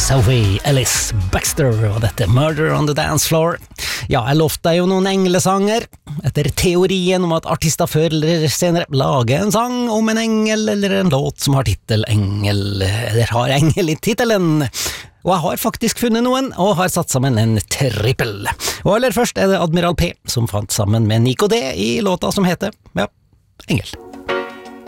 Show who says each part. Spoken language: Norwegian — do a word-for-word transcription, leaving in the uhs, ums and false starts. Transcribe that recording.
Speaker 1: Sophie Ellis Baxter og dette Murder on the Dance Floor. Ja, jeg lovte deg jo noen englesanger. Etter teorien om at artister før eller senere lager en sang om en engel eller en låt som har titel engel, eller har engel i titelen. Og jeg har faktisk funnet noen, og har satt sammen en trippel. Og aller først er det Admiral P, som fant sammen med Nico D i låta som heter, ja, Engel.